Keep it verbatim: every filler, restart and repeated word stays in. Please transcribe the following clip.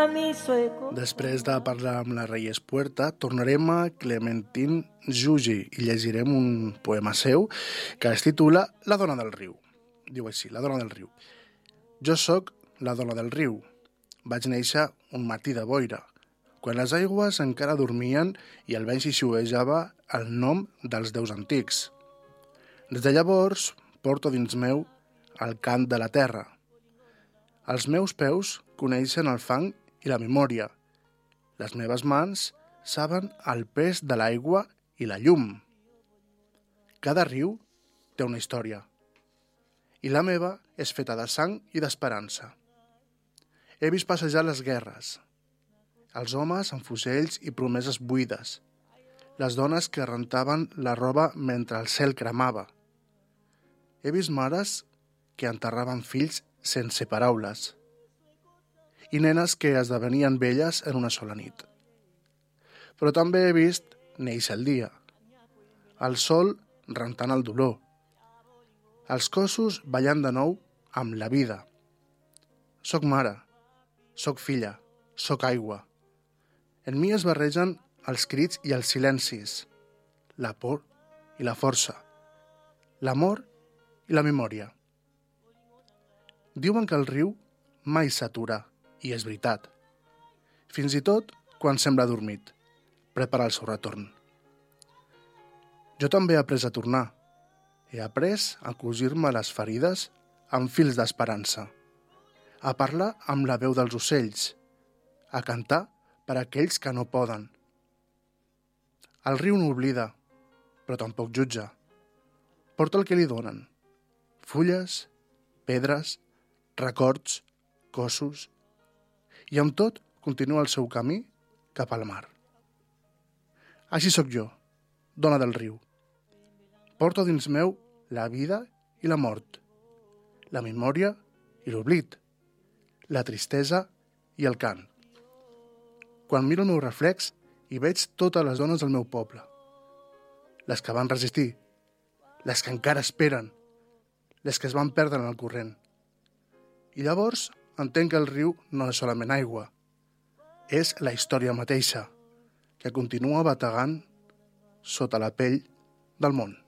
Després de parlar amb la Reyes Puerta, tornarem a Clementine Jugi i llegirem un poema seu que es titula La dona del riu. Diu així, la dona del riu. Jo sóc la dona del riu. Vaig néixer un matí de boira, quan les aigües encara dormien i el vent xiuejava el nom dels déus antics. Des de llavors porto dins meu el cant de la terra. Els meus peus coneixen el fang i la memòria. Les meves mans saben el pes de l'aigua i la llum. Cada riu té una història, i la meva és feta de sang i d'esperança. He vist passejar les guerres, els homes amb fusells i promeses buides, les dones que rentaven la roba mentre el cel cremava. He vist mares que enterraven fills sense paraules i nenes que esdevenien velles en una sola nit. Però també he vist néixer el dia, el sol rentant el dolor, els cossos ballant de nou amb la vida. Soc mare, soc filla, soc aigua. En mi es barregen els crits i els silencis, la por i la força, l'amor i la memòria. Diuen que el riu mai s'atura, i és veritat. Fins i tot quan sembla adormit, prepara el seu retorn. Jo també he après a tornar. He après a cosir-me les ferides amb fils d'esperança, a parlar amb la veu dels ocells, a cantar per a aquells que no poden. El riu no oblida, però tampoc jutja. Porta el que li donen: fulles, pedres, records, cossos, i amb tot continua el seu camí cap al mar. Així sóc jo, dona del riu. Porto dins meu la vida i la mort, la memòria i l'oblit, la tristesa i el cant. Quan miro el meu reflex hi veig totes les dones del meu poble, les que van resistir, les que encara esperen, les que es van perdre en el corrent. I llavors entenc que el riu no és solament aigua, és la història mateixa, que continua bategant sota la pell del món.